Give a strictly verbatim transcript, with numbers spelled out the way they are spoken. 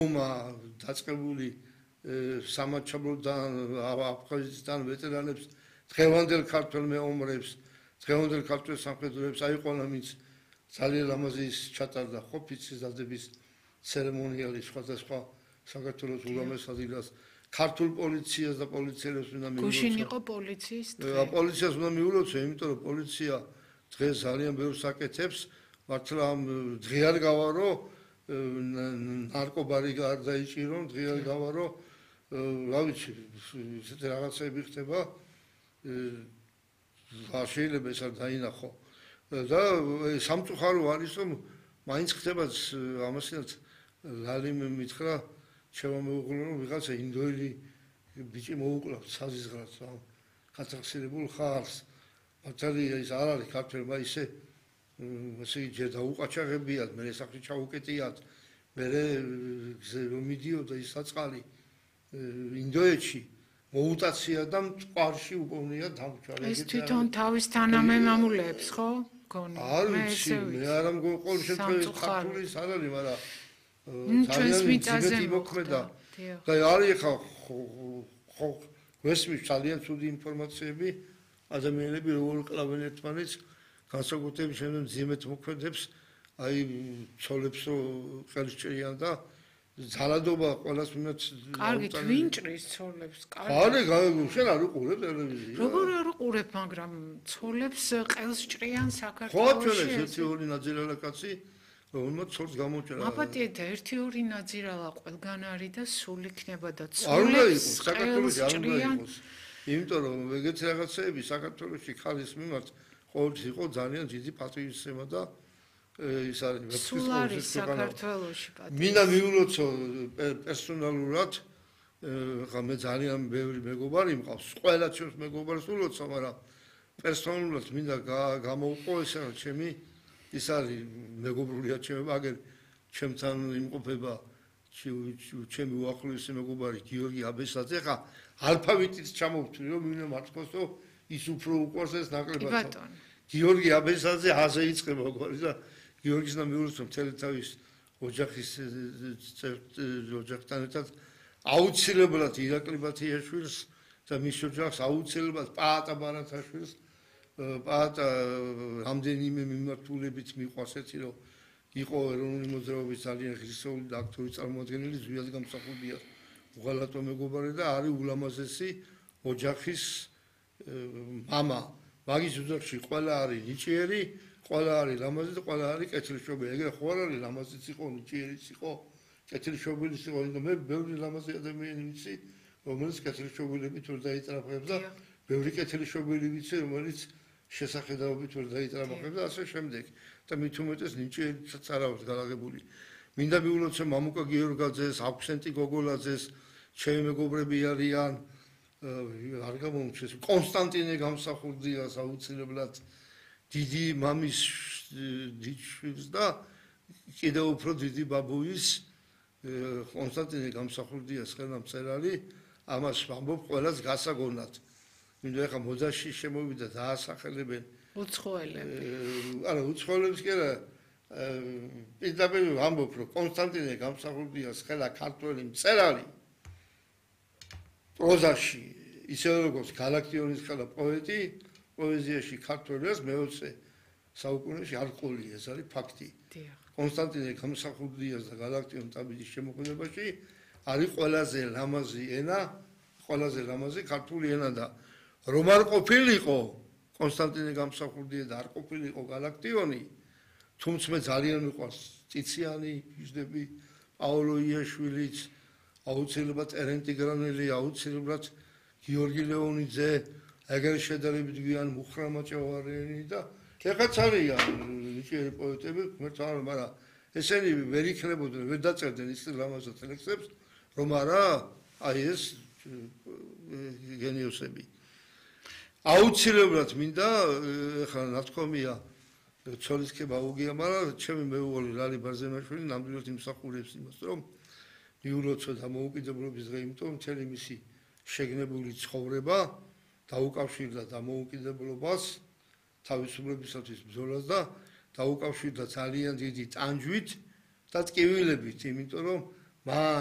ომა დაწყებული სამაჩაბლოდან აფხაზეთიდან ვეტერანებს დღევანდელ ქართველ მეომრებს დღევანდელ ქართველ სამხედროებს აიყვანამიც ძალიან ლამაზი ჩატარდა ყოფიცის დადების ცერემონიალი სხვადასხვა საქართველოს ულამაზ ადგილას ქართულ პოლიციას და პოლიციელებს უნდა მიულოცო. გუშინ იყო პოლიციის დღე. პოლიციას უნდა მიულოცო, იმიტომ რომ პოლიცია დღეს ძალიან ბევრს აკეთებს, მართლა დღე არ გავარო ნარკობარი არ დაიჭირო, დღე არ გავარო, რა ვიცი, ესეთი რაღაცები ხდება. შეიძლება ეს არ დაინახო. და სამწუხარო არის რომ მაინც ხდება ამასინაც ლალი მითხრა ჩემო მეუღლე რომ ვიღაცა ინდოელი ბიჭი მოუკლავთ საზიზღრად რა გაწახსირებულ ხალხს მართალია ის არ არის ქართველმა ისე ესე ჯერ დაუყაჩაღებიათ მე სახში ჩაუკეტიათ მე რომ მიდიოდა ის საწყალი ინდოეთში მოუტაცია და მწყარში უპოვნია დამჭარი ეს თვითონ თავის თანამემამულეებს ხო გონი არ ვიცი მე არ მგონი შემთხვევაში ქართული არ არის მაგრამ ჩვენს მიწაზე მოქმედა და არის ხა ხო ვესმის ძალიან ცუდი ინფორმაციები ადამიანები როგორ კლავენ ერთმანეთს განსაკუთრებით შემდგომ ძიმეთ მოქმედებს აი ცოლებს ხელს ჭრიან და ძალადობა ყველას მიმართ კარგი twinჭრის ცოლებს კარგი კარგი შენ არ უყურებ ტელევიზიას როგორ არ უყურებ მაგრამ ცოლებს ყელს ჭრიან საქართველოში ხო ჩვენს ერთი ორი ნაძირალა კაცი რომელმაც ცოლს გამოჭრა აპატიეთა ერთი ორი ნაძირალა ყველგან არის და სულ იქნება და ცოლებს საქართველოში არ უნდა იყოს იმიტომ რომ ეგეთ რაღაცეები საქართველოში ხალის მიმართ ყოველთვის იყო ძალიან დიდი პატრიოტიზმი და ის არის სულ არის საქართველოში პატრიოტიზმი მინდა მიულოცო პერსონალურად ხა მე ძალიან ბევრი მეგობარი მყავს ყველა ჩვენს მეგობარს ულოცო მაგრამ პერსონალურად მინდა გამოვყო ეს რა ჩემი ის არის მეგობრულია ჩემი მაგერ ჩემთან იმყოფება ჩემი უახლოესი მეგობარი გიორგი აბესაძე ხა ალფავიტით ჩამოვთვლი რომ მინდა მართლაც რომ ის უფრო უყვარს ეს ნაკლებად გიორგი აბესაძე აზე იწყება გვარი და გიორგის და მიულოცო მთელი თავის ოჯახის ოჯახთან ერთად აუცილებლად ირაკლი ბათიაშვილს და მის ოჯახს აუცილებლად პაატა ბარათაშვილს პაატა რამდენიმე მიმართულებით მიყვარს ერთი რომ იყო ეროვნული მოძრაობის ძალიან ღირსეული და აქტიური წარმომადგენელი ზვიად გამსახურდია უღალატო მეგობარი და არის ულამაზესი ოჯახის მამა მაგის ოჯახში ყველა არის ნიჭიერი ყველა არის ლამაზი და ყველა არის კეთილშობილი ეგრე ხო არ არის ლამაზიც იყო ნიჭიერიც იყო კეთილშობილის იყო და მე ბევრი ლამაზი ადამიანი ვიცი რომელიც კეთილშობილებით ვერ დაიტრაფებს და ბევრი კეთილშობილი ვიცი რომელიც შესახედაობით ვერ დაიტრაფებს და ასე შემდეგ და მით უმეტეს ნიჭიერიც არ აქვს გალაგებული მინდა მიულოცო მამუკა გიორგაძეს აქვსენტი გოგოლაძეს ჩემი მეგობრები არიან არ გამომჩეს კონსტანტინე გამსახურდიას აუცილებლად დიდი მამის დიდშვილს და კიდევ უფრო დიდი ბაბუის კონსტანტინე გამსახურდიას ხელნამწერალი ამას ვამბობ ყველას გასაგონად მინდა ახლა მოდაში შემოვიდა დაასახელებენ უცხოელები არა უცხოელებს კი არა პირდაპირ ვამბობ რომ კონსტანტინე გამსახურდიას ხელა ქართველი მწერალი პროზაში ისე როგორც გალაქტიონის ხელა პოეტი პოეზიაში ქართველებს მეოცე საუკუნეში არ ყოლია ეს არის ფაქტი. კონსტანტინე გამსახურდიას და გალაქტიონ ტაბიდის შემოქმედებაში არის ყველაზე ლამაზი ენა, ყველაზე ლამაზი ქართული ენა და რომ არ ყოფილიყო კონსტანტინე გამსახურდია და არ ყოფილიყო გალაქტიონი, თუმცა მე ძალიან მიყვარს წიციანი ჟდები, პაოლო იაშვილიც, აუცილებლად ტერენტი გრანელი, აუცილებლად გიორგი ლეონიძე ეგრე შედარებით გვიან მუხრამა ჭავარიანი და ეხაც არიან ნიჭიერი პოეტები, მერტვარ, მაგრამ ესენი ვერ იქნებოდნენ, ვერ დაწერდნენ ის ლამაზად ლექსებს, რომ არა, აი ეს გენიოსები. აუცილებლად მინდა, ეხლა ნათქვამია ცოლის ქება უგია, მაგრამ ჩემი მეუღლე ლალი ბარზემაშვილი ნამდვილად იმსახურებს იმას, რომ მიულოცო და მოუკიდებლობის დღე, იმიტომ მთელი მისი შეგნებული ცხოვრება დაუკავშირდა დამოუკიდებლობას თავისუფლებისათვის ბრძოლას და დაუკავშირდა ძალიან დიდი ტანჯვით და ტკივილებით, იმიტომ რომ მან